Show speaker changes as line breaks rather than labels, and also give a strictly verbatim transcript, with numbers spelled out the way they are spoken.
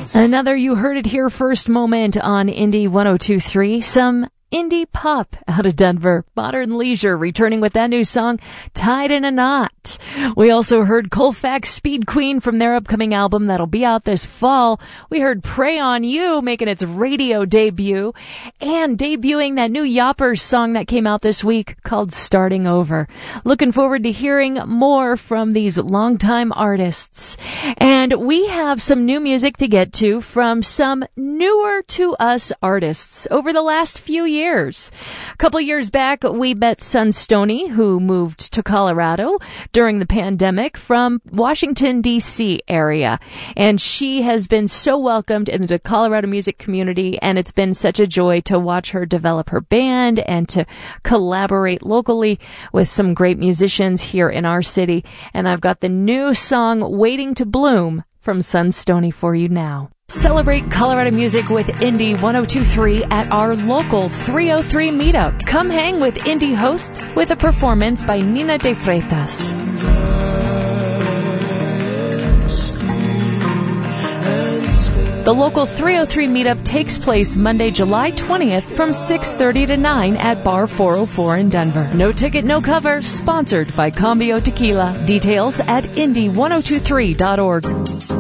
Another You Heard It Here First moment on Indie one oh two point three. Some indie pop out of Denver. Modern Leisure returning with that new song, Tied in a Knot. We also heard Colfax Speed Queen from their upcoming album that'll be out this fall. We heard Pray on You making its radio debut and debuting that new Yoppers song that came out this week called Starting Over. Looking forward to hearing more from these longtime artists. And we have some new music to get to from some newer to us artists over the last few years. Years. A couple years back, we met Sunstoney, who moved to Colorado during the pandemic from Washington, D C area. And she has been so welcomed into the Colorado music community, and it's been such a joy to watch her develop her band and to collaborate locally with some great musicians here in our city. And I've got the new song, Waiting to Bloom, from Sunstoney for you now. Celebrate Colorado music with Indie one oh two point three at our local three oh three meetup. Come hang with indie hosts with a performance by Nina de Freitas. The local three oh three meetup takes place Monday, July twentieth from six thirty to nine at Bar four oh four in Denver. No ticket, no cover. Sponsored by Cambio Tequila. Details at indie one oh two three dot org.